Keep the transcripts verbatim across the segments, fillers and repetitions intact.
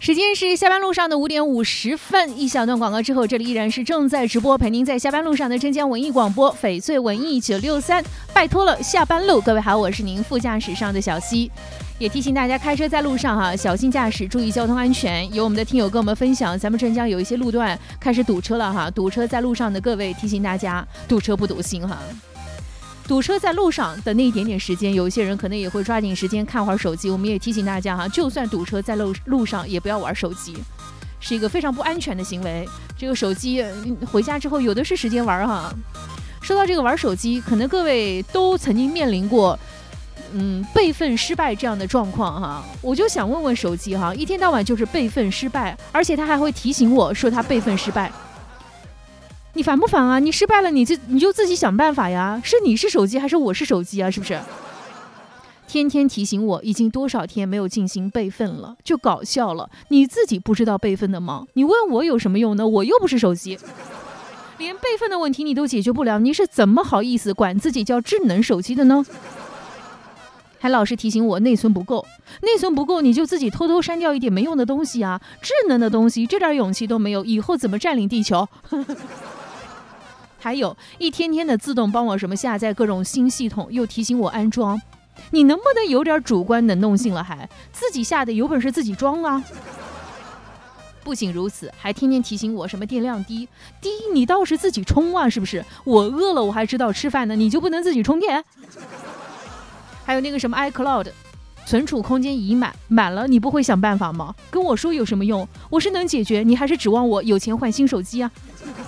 时间是下班路上的五点五十分，一小段广告之后，这里依然是正在直播，陪您在下班路上的镇江文艺广播翡翠文艺九六三，拜托了下班路。各位好，我是您副驾驶上的小溪，也提醒大家开车在路上哈、啊，小心驾驶，注意交通安全。有我们的听友跟我们分享，咱们镇江有一些路段开始堵车了哈，堵车在路上的各位提醒大家，堵车不堵心哈。堵车在路上的那一点点时间，有一些人可能也会抓紧时间看会儿手机。我们也提醒大家哈，就算堵车在路路上，也不要玩手机，是一个非常不安全的行为。这个手机回家之后有的是时间玩哈。说到这个玩手机，可能各位都曾经面临过嗯备份失败这样的状况哈。我就想问问手机哈，一天到晚就是备份失败，而且他还会提醒我说他备份失败。你烦不烦啊？你失败了，你就你就自己想办法呀。是你是手机还是我是手机啊？是不是？天天提醒我，已经多少天没有进行备份了，就搞笑了。你自己不知道备份的吗？你问我有什么用呢？我又不是手机，连备份的问题你都解决不了，你是怎么好意思管自己叫智能手机的呢？还老是提醒我内存不够，内存不够你就自己偷偷删掉一点没用的东西啊！智能的东西这点勇气都没有，以后怎么占领地球？还有一天天的自动帮我什么下载各种新系统，又提醒我安装，你能不能有点主观能动性了？还自己下的有本事自己装啊！不仅如此，还天天提醒我什么电量低，低你倒是自己充啊，是不是？我饿了我还知道吃饭呢，你就不能自己充电？还有那个什么 iCloud， 存储空间已满，满了你不会想办法吗？跟我说有什么用？我是能解决，你还是指望我有钱换新手机啊？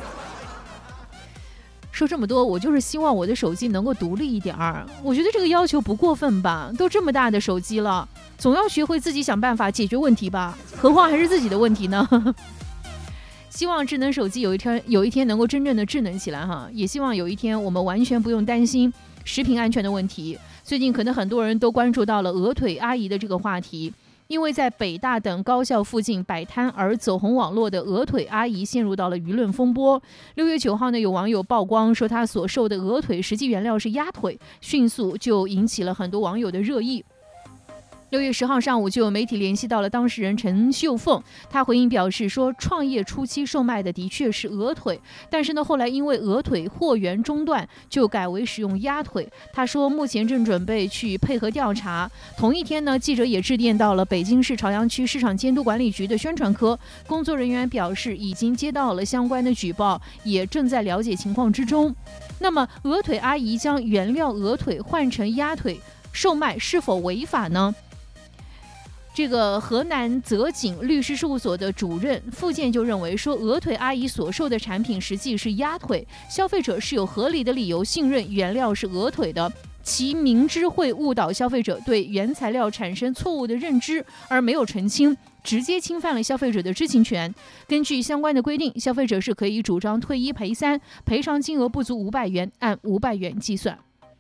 说这么多，我就是希望我的手机能够独立一点儿。我觉得这个要求不过分吧？都这么大的手机了，总要学会自己想办法解决问题吧？何况还是自己的问题呢？希望智能手机有一天有一天能够真正的智能起来哈，也希望有一天我们完全不用担心食品安全的问题。最近可能很多人都关注到了鹅腿阿姨的这个话题。因为在北大等高校附近摆摊而走红网络的鹅腿阿姨陷入到了舆论风波。六月九号呢，有网友曝光说她所售的鹅腿实际原料是鸭腿，迅速就引起了很多网友的热议。六月十号上午，就有媒体联系到了当事人陈秀凤，她回应表示说，创业初期售卖的的确是鹅腿，但是呢，后来因为鹅腿货源中断，就改为使用鸭腿。她说，目前正准备去配合调查。同一天呢，记者也致电到了北京市朝阳区市场监督管理局的宣传科，工作人员表示已经接到了相关的举报，也正在了解情况之中。那么，鹅腿阿姨将原料鹅腿换成鸭腿售卖是否违法呢？这个河南泽景律师事务所的主任傅健就认为说，鹅腿阿姨所售的产品实际是鸭腿，消费者是有合理的理由信任原料是鹅腿的，其明知会误导消费者对原材料产生错误的认知而没有澄清，直接侵犯了消费者的知情权。根据相关的规定，消费者是可以主张退一赔三，赔偿金额不足五百元，按五百元计算。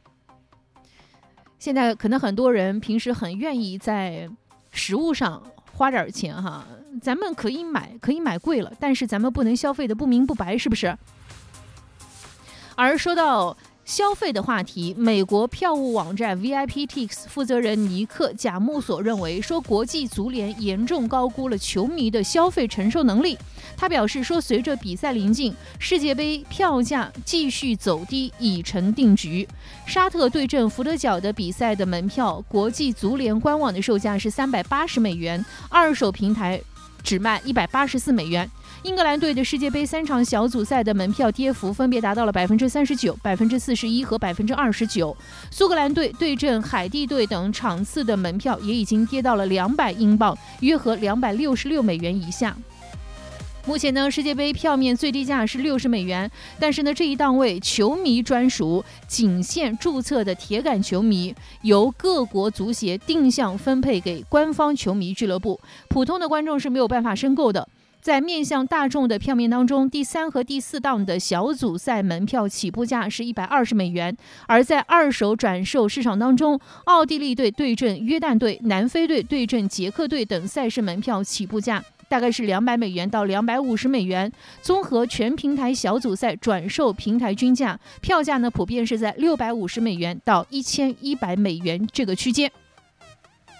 现在可能很多人平时很愿意在食物上花点钱哈，咱们可以买，可以买贵了，但是咱们不能消费的不明不白，是不是？而说到消费的话题，美国票务网站 V I P Tix 负责人尼克贾穆索认为说，国际足联严重高估了球迷的消费承受能力。他表示说，随着比赛临近，世界杯票价继续走低已成定局。沙特对阵福德角的比赛的门票，国际足联官网的售价是三百八十美元，二手平台只卖一百八十四美元。英格兰队的世界杯三场小组赛的门票跌幅分别达到了百分之三十九、百分之四十一和百分之二十九。苏格兰队对阵海地队等场次的门票也已经跌到了两百英镑，约合两百六十六美元以下。目前呢，世界杯票面最低价是六十美元，但是呢，这一档位球迷专属，仅限注册的铁杆球迷，由各国足协定向分配给官方球迷俱乐部，普通的观众是没有办法申购的。在面向大众的票面当中，第三和第四档的小组赛门票起步价是一百二十美元，而在二手转售市场当中，奥地利队对阵约旦队、南非队对阵捷克队等赛事门票起步价大概是两百美元到两百五十美元，综合全平台小组赛转售平台均价，票价呢普遍是在六百五十美元到一千一百美元这个区间。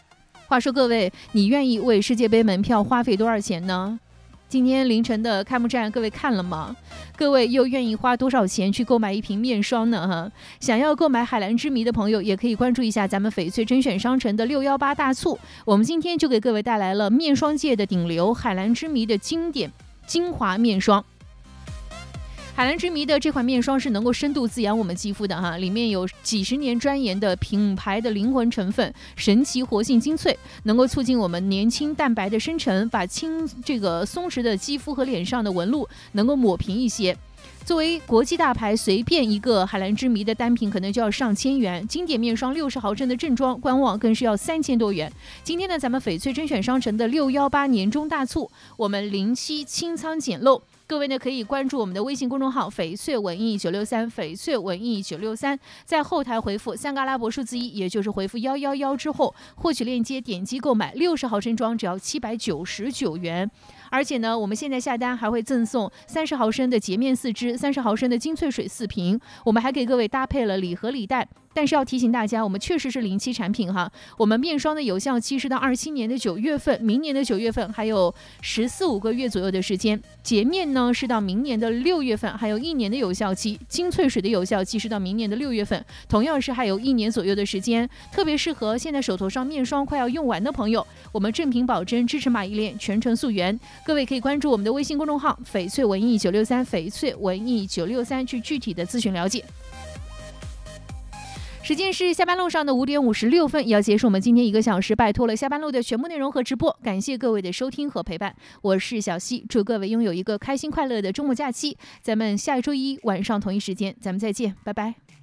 话说各位，你愿意为世界杯门票花费多少钱呢？今天凌晨的开幕战，各位看了吗？各位又愿意花多少钱去购买一瓶面霜呢？哈，想要购买海蓝之谜的朋友，也可以关注一下咱们翡翠甄选商城的六一八大促。我们今天就给各位带来了面霜界的顶流海蓝之谜的经典精华面霜。海蓝之谜的这款面霜是能够深度滋养我们肌肤的哈，里面有几十年专研的品牌的灵魂成分神奇活性精粹，能够促进我们年轻蛋白的生成，把轻这个松弛的肌肤和脸上的纹路能够抹平一些。作为国际大牌，随便一个海蓝之谜的单品可能就要上千元，经典面霜六十毫升的正装官网更是要三千多元。今天呢，咱们翡翠甄选商城的六一八年终大促，我们零七清仓捡漏。各位呢可以关注我们的微信公众号翡翠文艺九六三，翡翠文艺九六三，在后台回复三个阿拉伯数字一，也就是回复幺幺幺之后获取链接，点击购买六十毫升装只要七百九十九元。而且呢，我们现在下单还会赠送三十毫升的洁面四支，三十毫升的精粹水四瓶，我们还给各位搭配了礼盒礼袋。但是要提醒大家，我们确实是临期产品哈，我们面霜的有效期是到二七年的九月份，明年的九月份还有十四五个月左右的时间。洁面呢是到明年的六月份，还有一年的有效期。精粹水的有效期是到明年的六月份，同样是还有一年左右的时间，特别适合现在手头上面霜快要用完的朋友。我们正品保真，支持马一链，全程溯源。各位可以关注我们的微信公众号翡翠文艺九六三，翡翠文艺九六三去具体的咨询了解。时间是下班路上的五点五十六分，也要结束我们今天一个小时拜托了下班路的全部内容和直播，感谢各位的收听和陪伴，我是小溪，祝各位拥有一个开心快乐的周末假期，咱们下周一晚上同一时间咱们再见，拜拜。